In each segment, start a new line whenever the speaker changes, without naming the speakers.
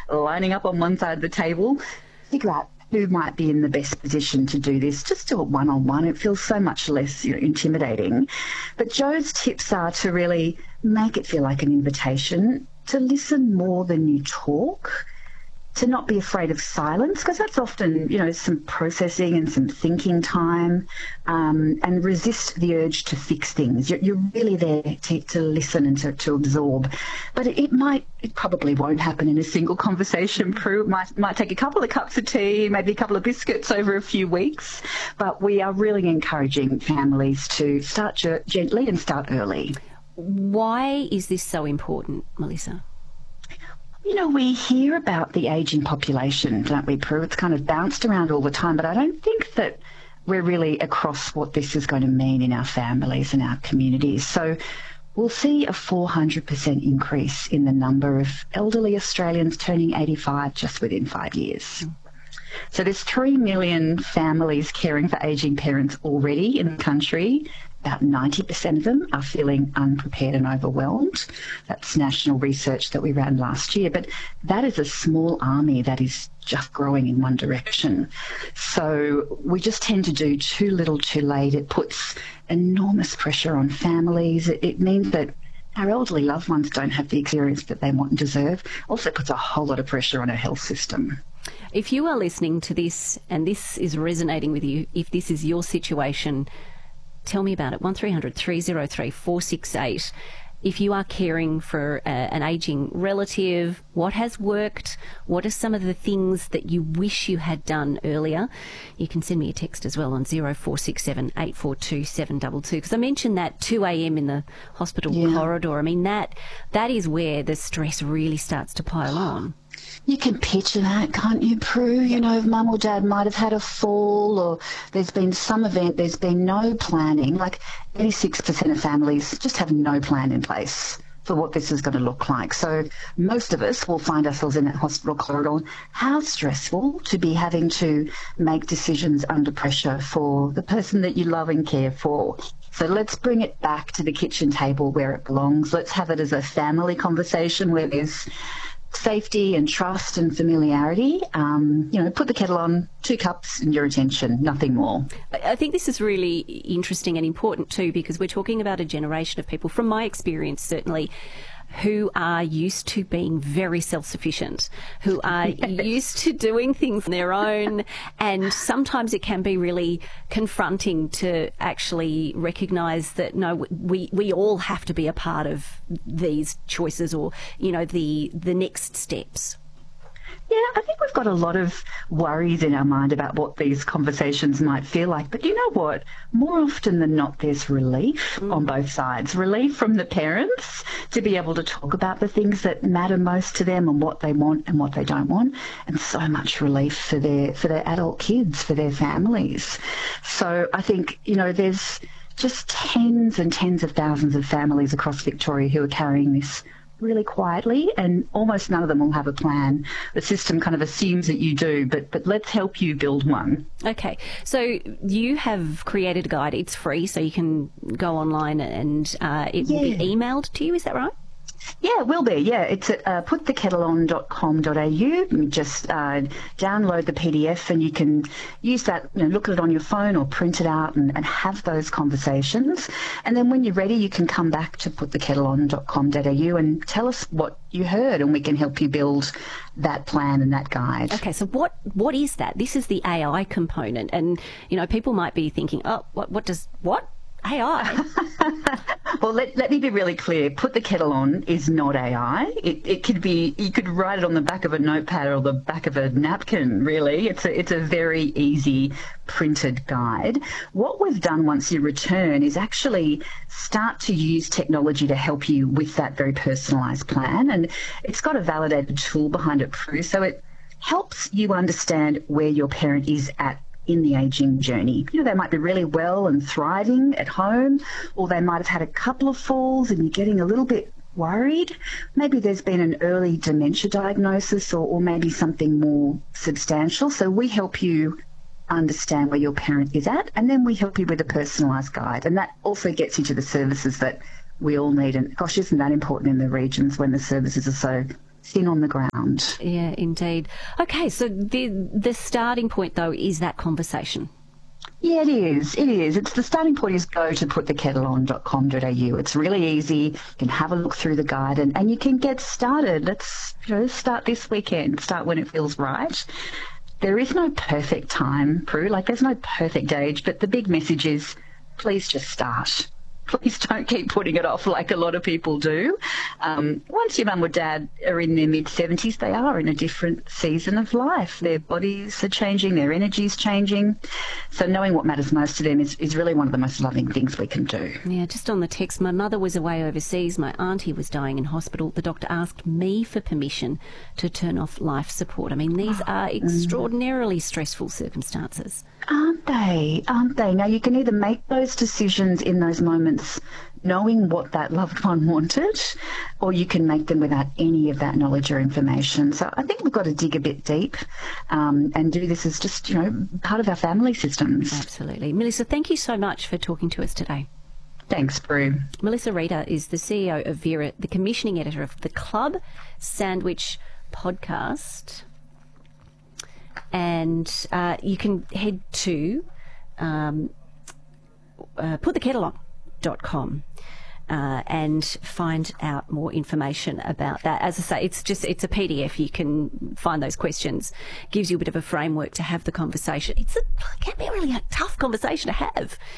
lining up on one side of the table. Figure out who might be in the best position to do this. Just do it one-on-one. It feels so much less intimidating. But Jo's tips are to really make it feel like an invitation, to listen more than you talk, to not be afraid of silence, because that's often, some processing and some thinking time, and resist the urge to fix things. You're really there to listen and to absorb. But it probably won't happen in a single conversation, Prue. It might take a couple of cups of tea, maybe a couple of biscuits over a few weeks. But we are really encouraging families to start gently and start early.
Why is this so important, Melissa?
We hear about the ageing population, don't we, Prue? It's kind of bounced around all the time, but I don't think that we're really across what this is going to mean in our families and our communities. So we'll see a 400% increase in the number of elderly Australians turning 85 just within 5 years. So there's 3 million families caring for ageing parents already in the country. About 90% of them are feeling unprepared and overwhelmed. That's national research that we ran last year. But that is a small army that is just growing in one direction. So we just tend to do too little too late. It puts enormous pressure on families. It means that our elderly loved ones don't have the experience that they want and deserve. Also puts a whole lot of pressure on our health system.
If you are listening to this and this is resonating with you, if this is your situation, tell me about it. 1300 303 468. If you are caring for an ageing relative, what has worked? What are some of the things that you wish you had done earlier? You can send me a text as well on 0467 842 722. Because I mentioned that 2 a.m. in the hospital corridor. I mean, that is where the stress really starts to pile on.
You can picture that, can't you, Prue? If mum or dad might have had a fall or there's been some event, there's been no planning. Like 86% of families just have no plan in place for what this is going to look like. So most of us will find ourselves in that hospital corridor. How stressful to be having to make decisions under pressure for the person that you love and care for. So let's bring it back to the kitchen table where it belongs. Let's have it as a family conversation where there's safety and trust and familiarity. Put the kettle on, 2 cups and your attention, nothing more.
I think this is really interesting and important too, because we're talking about a generation of people, from my experience certainly, who are used to being very self-sufficient, who are used to doing things on their own, and sometimes it can be really confronting to actually recognise that, no, we all have to be a part of these choices or, the next steps.
Yeah, I think we've got a lot of worries in our mind about what these conversations might feel like. But you know what? More often than not, there's relief on both sides. Relief from the parents to be able to talk about the things that matter most to them and what they want and what they don't want. And so much relief for their adult kids, for their families. So I think, there's just tens and tens of thousands of families across Victoria who are carrying this really quietly, and almost none of them will have a plan. The system kind of assumes that you do, but let's help you build one.
Okay, so you have created a guide. It's free, so you can go online and it will be emailed to you, is that right?
Yeah, it will be. Yeah, it's at putthekettleon.com.au. You just download the PDF and you can use that, look at it on your phone or print it out and have those conversations. And then when you're ready, you can come back to putthekettleon.com.au and tell us what you heard, and we can help you build that plan and that guide.
Okay, so what is that? This is the AI component, and people might be thinking, oh, what? AI.
Well, let me be really clear. Put the Kettle On is not AI. It could be, you could write it on the back of a notepad or the back of a napkin, really. It's a very easy printed guide. What we've done once you return is actually start to use technology to help you with that very personalised plan. And it's got a validated tool behind it, Prue, so it helps you understand where your parent is at in the ageing journey. They might be really well and thriving at home, or they might have had a couple of falls and you're getting a little bit worried. Maybe there's been an early dementia diagnosis or maybe something more substantial. So we help you understand where your parent is at, and then we help you with a personalised guide. And that also gets you to the services that we all need. And gosh, isn't that important in the regions when the services are thin on the ground.
Yeah, indeed. Okay, so the starting point, though, is that conversation.
Yeah, it is. It is. It's the starting point is go to putthekettleon.com.au. It's really easy. You can have a look through the guide and you can get started. Let's start this weekend. Start when it feels right. There is no perfect time, Prue. There's no perfect age, but the big message is please just start. Please don't keep putting it off like a lot of people do. Once your mum or dad are in their mid-70s, they are in a different season of life. Their bodies are changing, their energy's changing. So knowing what matters most to them is really one of the most loving things we can do.
Yeah, just on the text, my mother was away overseas. My auntie was dying in hospital. The doctor asked me for permission to turn off life support. I mean, these are extraordinarily stressful circumstances.
Aren't they? Aren't they? Now, you can either make those decisions in those moments knowing what that loved one wanted, or you can make them without any of that knowledge or information. So I think we've got to dig a bit deep and do this as just, part of our family systems.
Absolutely. Melissa, thank you so much for talking to us today.
Thanks, Prue.
Melissa Reader is the CEO of Vera, the commissioning editor of the Club Sandwich podcast. And you can head to putthekettleon.com and find out more information about that. As I say, it's a PDF. You can find those questions. Gives you a bit of a framework to have the conversation. It can be really a tough conversation to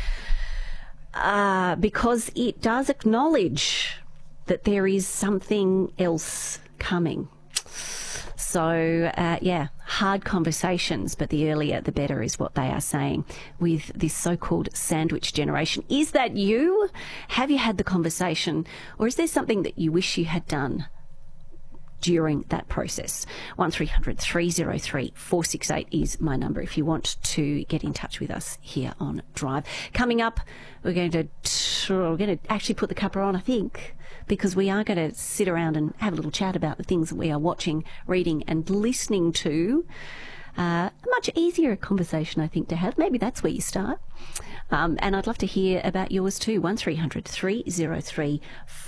have because it does acknowledge that there is something else coming. So, hard conversations, but the earlier the better is what they are saying with this so-called sandwich generation. Is that you? Have you had the conversation? Or is there something that you wish you had done during that process? 1300 303 468 is my number if you want to get in touch with us here on Drive. Coming up, we're going to actually put the cuppa on, I think, because we are going to sit around and have a little chat about the things that we are watching, reading and listening to. A much easier conversation, I think, to have. Maybe that's where you start. And I'd love to hear about yours too. 1300 303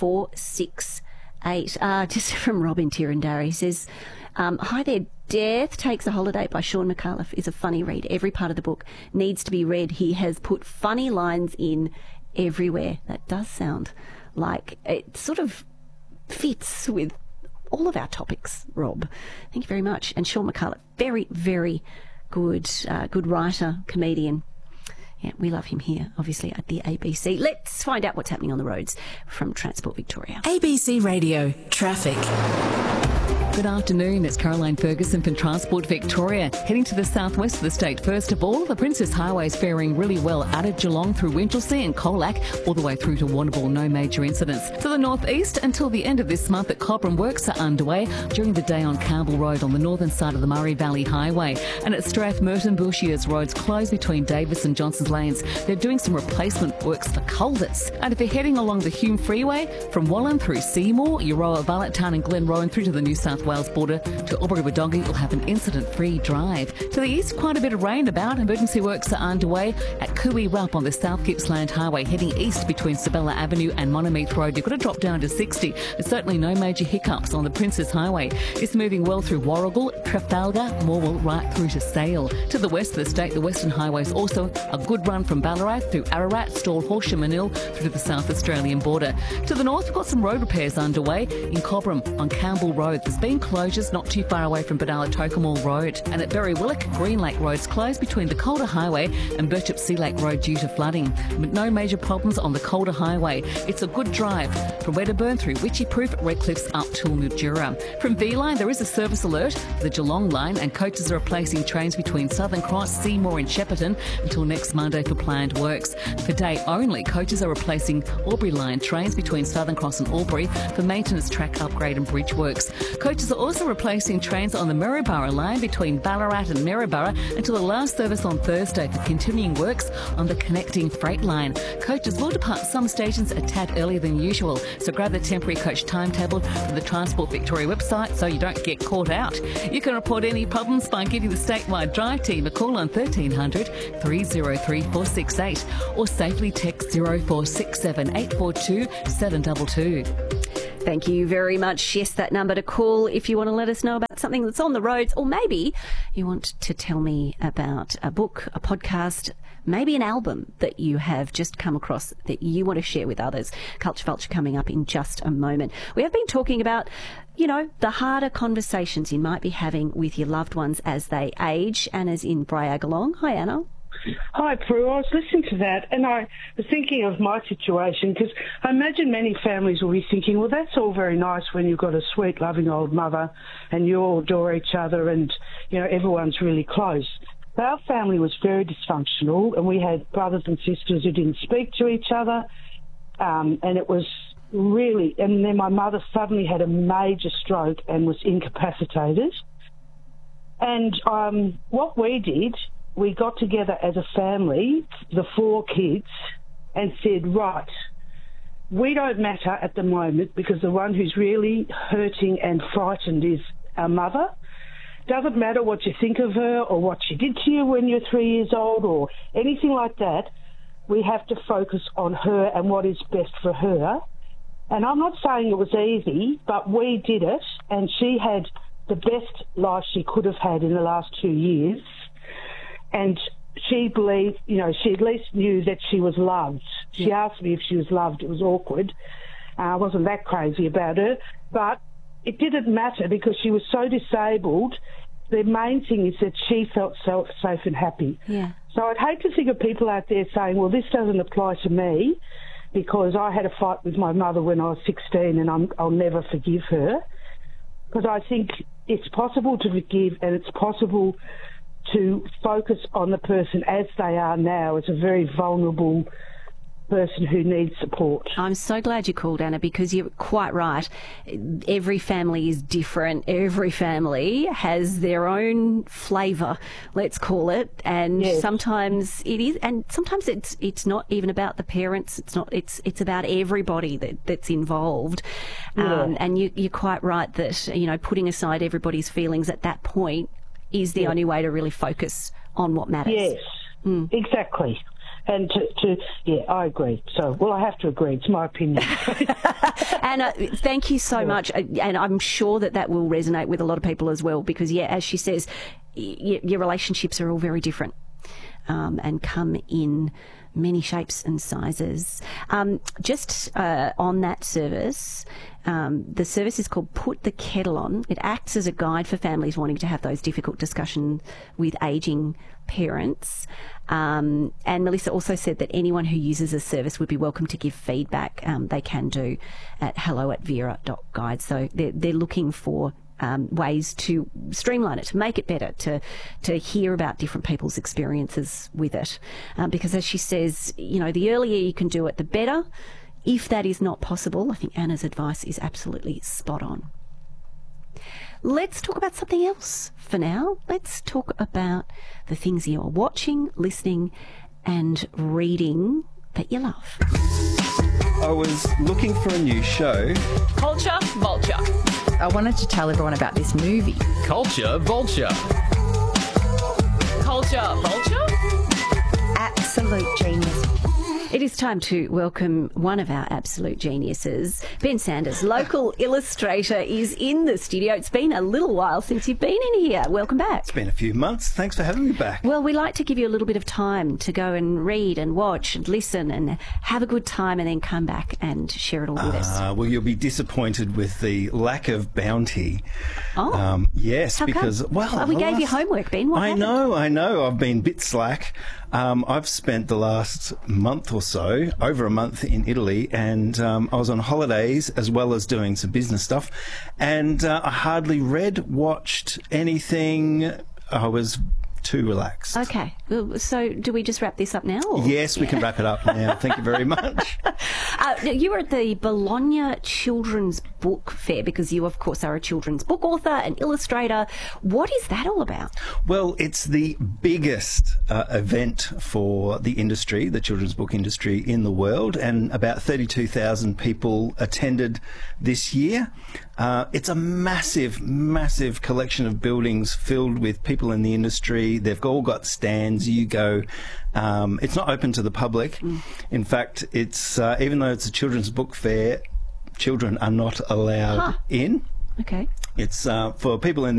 468. Just from Robin Tirandara, he says, hi there, Death Takes a Holiday by Sean McAuliffe is a funny read. Every part of the book needs to be read. He has put funny lines in everywhere. That does sound like it sort of fits with all of our topics, Rob. Thank you very much. And Sean McAuliffe, very, very good writer, comedian. Yeah, we love him here, obviously, at the ABC. Let's find out what's happening on the roads from Transport Victoria.
ABC Radio Traffic. Good afternoon, it's Caroline Ferguson from Transport Victoria. Heading to the southwest of the state, first of all, the Princess Highway is faring really well out of Geelong through Winchelsea and Colac, all the way through to Warrnambool, no major incidents. To the northeast, until the end of this month, at Cobram, works are underway during the day on Campbell Road on the northern side of the Murray Valley Highway. And at Strathmerton, Bushiers roads closed between Davis and Johnson's Lanes. They're doing some replacement works for culverts. And if you're heading along the Hume Freeway, from Wallan through Seymour, Euroa, Vallettown and Glenroe and through to the New South Wales border to Albury-Wodonga, you'll have an incident-free drive. To the east, quite a bit of rain about. Emergency works are underway at Cooey-Rup on the South Gippsland Highway, heading east between Sabella Avenue and Monomeath Road. You've got to drop down to 60. There's certainly no major hiccups on the Princess Highway. It's moving well through Warragul, Trafalgar, Morwell, right through to Sale. To the west of the state, the Western Highway is also a good run from Ballarat through Ararat, Stawell, Horsham and Manil through to the South Australian border. To the north, we've got some road repairs underway in Cobram on Campbell Road. There's been closures not too far away from Benalla-Tocumwal Road. And at Berry-Willock, Green Lake Road's closed between the Calder Highway and Birchip-Sea Lake Road due to flooding. But no major problems on the Calder Highway. It's a good drive from Wedderburn through Witchyproof, Redcliffs up to Mildura. From V-Line, there is a service alert for the Geelong line and coaches are replacing trains between Southern Cross, Seymour and Shepparton until next Monday for planned works. For day only, coaches are replacing Albury line trains between Southern Cross and Albury for maintenance, track upgrade and bridge works. Coaches are also replacing trains on the Maryborough line between Ballarat and Maryborough until the last service on Thursday for continuing works on the connecting freight line. Coaches will depart some stations a tad earlier than usual, so grab the temporary coach timetable from the Transport Victoria website so you don't get caught out. You can report any problems by giving the statewide drive team a call on 1300 303 468 or safely text 0467 842 722.
Thank you very much. Yes, that number to call if you want to let us know about something that's on the roads, or maybe you want to tell me about a book, a podcast, maybe an album that you have just come across that you want to share with others. Culture Vulture coming up in just a moment. We have been talking about, you know, the harder conversations you might be having with your loved ones as they age. Anna's in Briagalong. Hi, Anna.
Hi, Prue. I was listening to that and I was thinking of my situation, because I imagine many families will be thinking, well, that's all very nice when you've got a sweet, loving old mother and you all adore each other and, you know, everyone's really close. But our family was very dysfunctional and we had brothers and sisters who didn't speak to each other, and it was really... And then my mother suddenly had a major stroke and was incapacitated. And what we did... we got together as a family, the 4 kids, and said, right, we don't matter at the moment because the one who's really hurting and frightened is our mother. Doesn't matter what you think of her or what she did to you when you're 3 years old or anything like that. We have to focus on her and what is best for her. And I'm not saying it was easy, but we did it, and she had the best life she could have had in the last 2 years. And she believed, you know, she at least knew that she was loved. She asked me if she was loved. It was awkward. I wasn't that crazy about her. But it didn't matter because she was so disabled. The main thing is that she felt so safe and happy.
Yeah.
So I'd hate to think of people out there saying, well, this doesn't apply to me because I had a fight with my mother when I was 16 and I'll never forgive her. Because I think it's possible to forgive and it's possible to focus on the person as they are now, as a very vulnerable person who needs support.
I'm so glad you called, Anna, because you're quite right. Every family is different. Every family has their own flavour, let's call it. And sometimes it is, and sometimes it's not even about the parents. It's about everybody that's involved. And you're quite right that, you know, putting aside everybody's feelings at that point is the only way to really focus on what matters.
Yes, exactly. And I agree. So, well, I have to agree. It's my opinion.
Anna, thank you so much. And I'm sure that will resonate with a lot of people as well because, as she says, your relationships are all very different and come in many shapes and sizes. Just on that service, the service is called Put the Kettle On. It acts as a guide for families wanting to have those difficult discussions with ageing parents. And Melissa also said that anyone who uses a service would be welcome to give feedback. They can do at hello@vera.guide. So they're looking for ways to streamline it, to make it better, to hear about different people's experiences with it. Because as she says, you know, the earlier you can do it, the better. If that is not possible, I think Anna's advice is absolutely spot on. Let's talk about something else for now. Let's talk about the things you are watching, listening and reading that you love.
I was looking for a new show.
Culture Vulture.
I wanted to tell everyone about this movie.
Culture Vulture. Culture Vulture?
Absolute genius.
It is time to welcome one of our absolute geniuses. Ben Sanders, local illustrator, is in the studio. It's been a little while since you've been in here. Welcome back.
It's been a few months. Thanks for having me back.
Well, we like to give you a little bit of time to go and read and watch and listen and have a good time and then come back and share it all with us.
Well, you'll be disappointed with the lack of bounty.
Oh.
Yes,
How
because,
come?
well...
we gave you homework, Ben. What happened?
I know. I've been a bit slack. I've spent the last month or so, over a month in Italy, and I was on holidays as well as doing some business stuff, and I hardly watched anything. I was too relaxed.
Okay. So do we just wrap this up now? Or?
Yes, we can wrap it up now. Thank you very much.
You were at the Bologna Children's Book Fair because you, of course, are a children's book author and illustrator. What is that all about?
Well, it's the biggest event for the industry, the children's book industry in the world, and about 32,000 people attended this year. It's a massive, massive collection of buildings filled with people in the industry. They've all got stands. You go. It's not open to the public. In fact, it's even though it's a children's book fair, children are not allowed in.
Okay.
It's for people in the